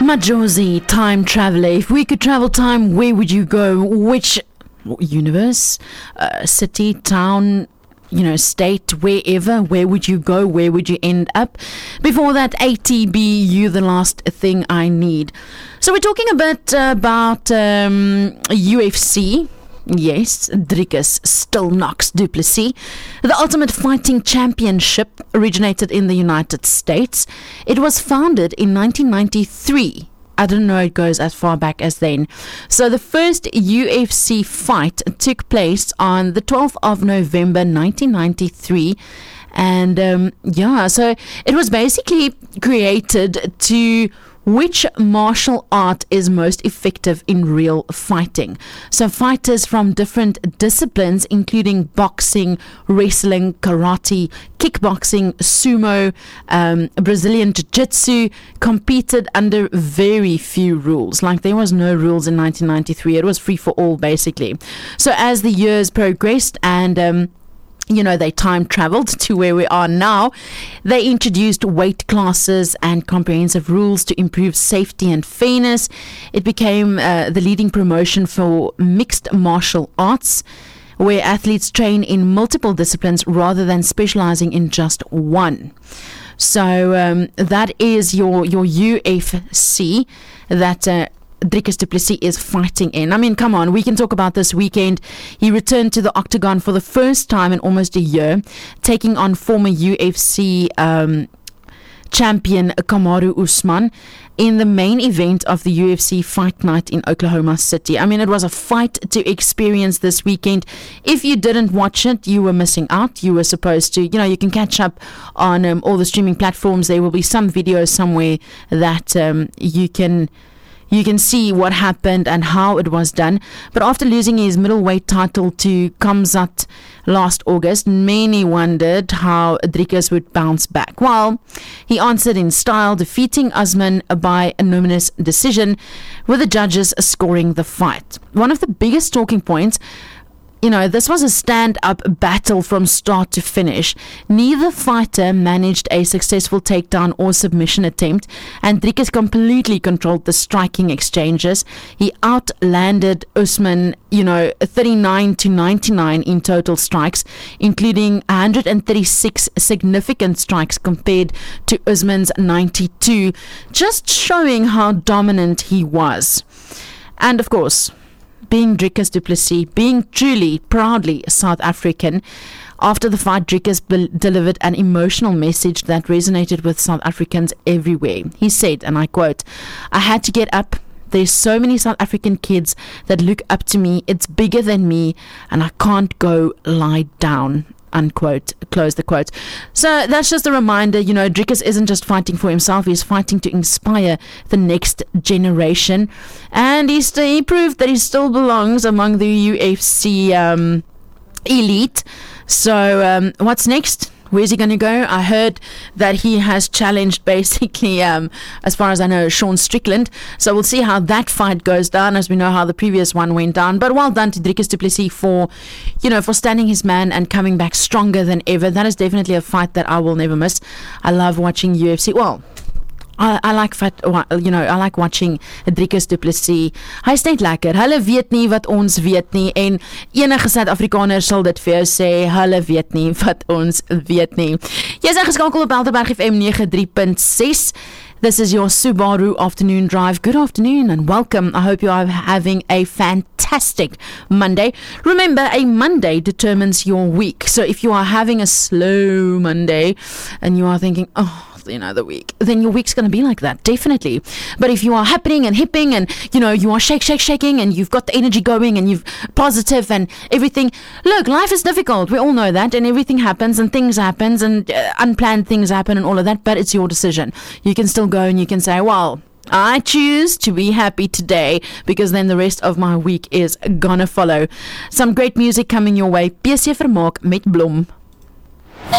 Majosi, time traveler. If we could travel time, where would you go? Which universe, city, town, state, wherever? Where would you go? Where would you end up? Before that, ATB, You the Last Thing I Need. So we're talking a bit about UFC. Yes, Dricus still knocks du Plessis. The Ultimate Fighting Championship originated in the United States. It was founded in 1993. I don't know it goes as far back as then. So the first UFC fight took place on the 12th of November 1993. And so it was basically created to which martial art is most effective in real fighting. So fighters from different disciplines, including boxing, wrestling, karate, kickboxing, sumo, Brazilian jiu-jitsu, competed under very few rules. Like, there was no rules in 1993. It was free for all, basically. So as the years progressed and they time traveled to where we are now, they introduced weight classes and comprehensive rules to improve safety and fairness. It became the leading promotion for mixed martial arts, where athletes train in multiple disciplines rather than specializing in just one. So that is your UFC that Dricus du Plessis is fighting in. I mean, come on, we can talk about this weekend. He returned to the octagon for the first time in almost a year, taking on former UFC champion Kamaru Usman in the main event of the UFC Fight Night in Oklahoma City. I mean, it was a fight to experience this weekend. If you didn't watch it, you were missing out. You were supposed to, you can catch up on all the streaming platforms. There will be some videos somewhere that you can see what happened and how it was done. But after losing his middleweight title to Khamzat last August, many wondered how Dricus would bounce back. Well, he answered in style, defeating Usman by a unanimous decision, with the judges scoring the fight. One of the biggest talking points, this was a stand-up battle from start to finish. Neither fighter managed a successful takedown or submission attempt, and Dricus completely controlled the striking exchanges. He outlanded Usman, 39 to 99 in total strikes, including 136 significant strikes compared to Usman's 92, just showing how dominant he was. And of course, being Dricus du Plessis, being truly, proudly South African, after the fight, Dricus delivered an emotional message that resonated with South Africans everywhere. He said, and I quote, "I had to get up. There's so many South African kids that look up to me. It's bigger than me, and I can't go lie down." Unquote. Close the quote. So that's just a reminder, Dricus isn't just fighting for himself, he's fighting to inspire the next generation. And he proved that he still belongs among the UFC elite. So what's next? Where's he going to go? I heard that he has challenged basically, as far as I know, Sean Strickland. So we'll see how that fight goes down, as we know how the previous one went down. But well done to Dricus du Plessis for standing his man and coming back stronger than ever. That is definitely a fight that I will never miss. I love watching UFC. Well, I like watching Dricus du Plessis. Hy's net lekker. Hulle weet nie wat ons weet nie, en enige Suid-Afrikaner sal dit vir jou sê, hulle weet nie wat ons weet nie. Jy's ingeskakel op Helderberg FM 93.6. This is your Subaru Afternoon Drive. Good afternoon and welcome. I hope you are having a fantastic Monday. Remember, a Monday determines your week. So if you are having a slow Monday and you are thinking, the week, then your week's going to be like that, definitely. But if you are happening and hipping and, you are shaking and you've got the energy going and you've positive and everything, look, life is difficult. We all know that, and everything happens and things happen and unplanned things happen and all of that, but it's your decision. You can still go and you can say, well, I choose to be happy today, because then the rest of my week is gonna follow. Some great music coming your way. PC Vermaak met Blom.